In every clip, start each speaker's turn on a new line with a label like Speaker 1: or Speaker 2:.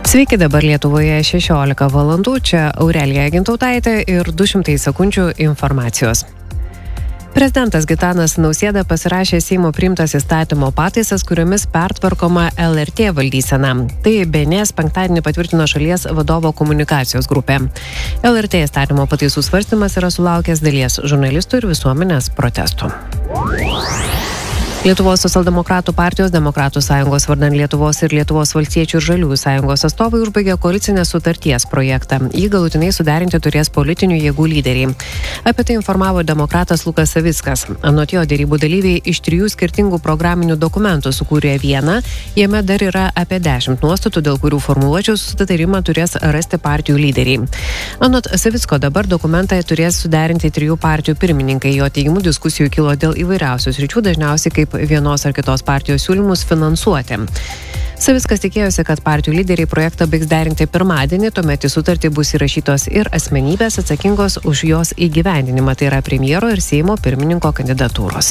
Speaker 1: Sveiki, dabar Lietuvoje 16 valandų, čia Aurelija Gintautaitė ir 200 sekundžių informacijos. Prezidentas Gitanas Nausėda pasirašė Seimo priimtas įstatymo pataisas, kuriomis pertvarkoma LRT valdysena. Tai BNS penktadienį patvirtino šalies vadovo komunikacijos grupė. LRT įstatymo pataisų svarstymas yra sulaukęs dalies žurnalistų ir visuomenės protestų. Lietuvos socialdemokratų partijos Demokratų sąjungos vardan Lietuvos ir Lietuvos valstiečių ir žaliųjų sąjungos atstovai užbaigė koalicinės sutarties projektą. Jį galutinai suderinti turės politinių jėgų lyderiai. Apie tai informavo demokratas Lukas Savickas. Anot jo, dėrybų dalyviai iš 3 skirtingų programinių dokumentų sukūrė vieną, jame dar yra apie 10 nuostatų, dėl kurių formuluočių susitarimą turės rasti partijų lyderiai. Anot Savicko, dabar dokumentą turės suderinti 3 partijų pirmininkai. Jo teigimu diskusijų kilo dėl įvairiausių sričių, dažniausiai kaip vienos ar kitos partijos siūlymus finansuoti. Savickas tikėjosi, kad partijų lyderiai projektą baigs derinti pirmadienį, tuomet į sutartį bus įrašytos ir asmenybės atsakingos už jos įgyvendinimą, tai yra premjero ir Seimo pirmininko kandidatūros.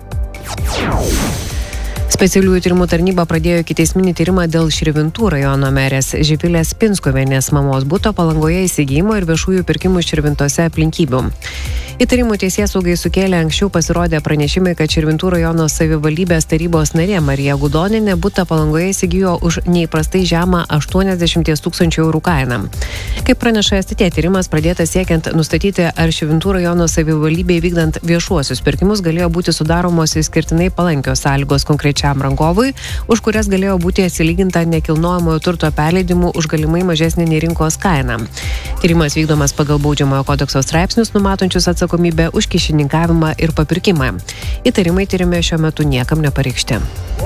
Speaker 1: Specialiųjų tyrimų tarnyba pradėjo ikiteisminį tyrimą dėl Širvintų rajono merės Živilės Pinskuvienės mamos buto Palangoje įsigijimo ir viešųjų pirkimų Širvintose aplinkybių. Įtarimų teisėsaugai sukėlė anksčiau pasirodę pranešimai, kad Širvintų rajono savivaldybės tarybos narė Marija Gudonienė butą Palangoje įsigijo už neįprastai žemą 80 000 eurų kainą. Kaip praneša STT, tyrimas pradėtas siekiant nustatyti, ar Širvintų rajono savivaldybėje vykdant viešuosius pirkimus galėjo būti sudaromos išskirtinai palankios sąlygos konkrečiam rangovui, už kurias galėjo būti atsilyginta nekilnojamojo turto perleidimu už galimai mažesnį nei rinkos kainą. Tyrimas vykdomas pagal baudžiamojo kodekso straipsnius numatančius atsakomybę už kyšininkavimą ir papirkimą. Įtarimai tyrime šiuo metu niekam nepareikšti.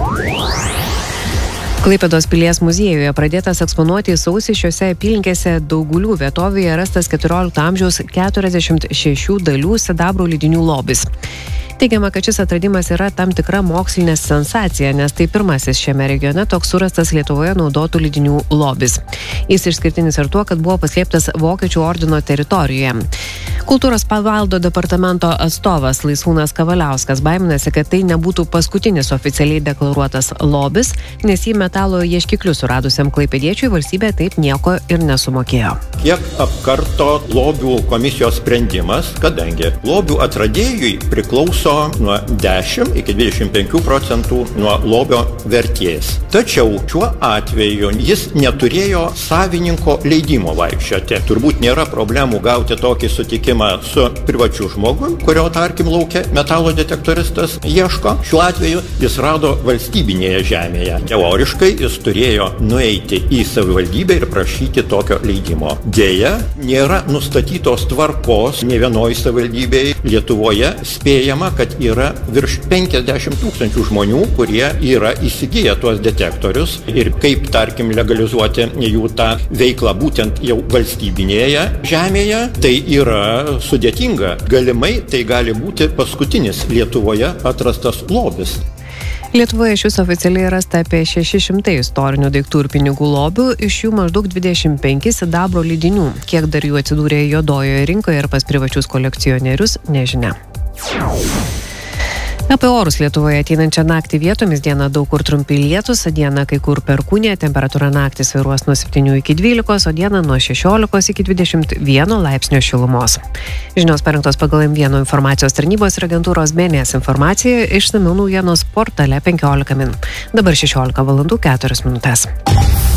Speaker 1: Klaipėdos pilies muziejuje pradėtas eksponuoti sausį šiose apylinkėse Daugulių vietovėje rastas 14 amžiaus 46 dalių sidabro lydinių lobis. Teigiama, kad šis atradimas yra tam tikra mokslinė sensacija, nes tai pirmasis šiame regione toks surastas Lietuvoje naudotų lydinių lobis. Jis išskirtinis ir tuo, kad buvo paslėptas Vokiečių ordino teritorijoje. Kultūros paveldo departamento atstovas Laisvūnas Kavaliauskas baiminasi, kad tai nebūtų paskutinis oficialiai deklaruotas lobis, nes jį metalo ieškiklių suradusiam klaipėdiečiui valstybė taip nieko ir nesumokėjo.
Speaker 2: Kiek apkarto lobių komisijos sprendimas, kadangi lobių atradėjui priklauso nuo 10 iki 25% nuo lobio vertės. Tačiau šiuo atveju jis neturėjo savininko leidimo vaikščioti. Turbūt nėra problemų gauti tokį sutikimą su privačiu žmogumi, kurio, tarkim, laukia metalo detektoristas ieško. Šiuo atveju jis rado valstybinėje žemėje. Teoriškai jis turėjo nueiti į savivaldybę ir prašyti tokio leidimo. Deja, nėra nustatytos tvarkos ne vienoj savivaldybėje Lietuvoje. Spėjama, kad yra virš 50 000 žmonių, kurie yra įsigiję tuos detektorius ir kaip, tarkim, legalizuoti jų tą veiklą būtent jau valstybinėje žemėje, tai yra sudėtinga. Galimai tai gali būti paskutinis Lietuvoje atrastas lobis.
Speaker 1: Lietuvoje iš viso oficialiai rasta apie 600 istorinių daiktų ir pinigų lobių, iš jų maždaug 25 sidabro lydinių. Kiek dar jų atsidūrė juodojoje rinkoje ir pas privačius kolekcionierius, nežinia. Apie orus Lietuvoje ateinančią naktį vietomis dieną daug kur trumpi lietūs, dieną kai kur perkūnija, temperatūra naktį svyruos nuo 7 iki 12, o dieną nuo 16 iki 21 laipsnio šilumos. Žinios parengtos pagal M1 informacijos tarnybos ir agentūros BNS informacija, išsamiau naujienos portale 15 min. Dabar 16 valandų 4 minutės.